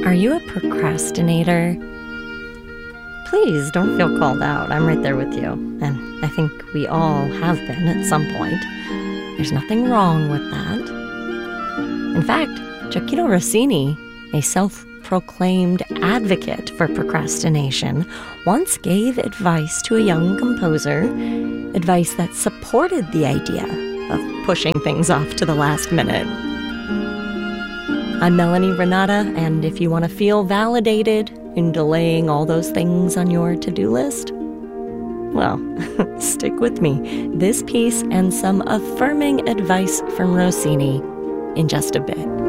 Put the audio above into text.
Are you a procrastinator? Please don't feel called out. I'm right there with you. And I think we all have been at some point. There's nothing wrong with that. In fact, Gioachino Rossini, a self-proclaimed advocate for procrastination, once gave advice to a young composer, advice that supported the idea of pushing things off to the last minute. I'm Melanie Renata, and if you want to feel validated in delaying all those things on your to-do list, well, stick with me. This piece and some affirming advice from Rossini in just a bit.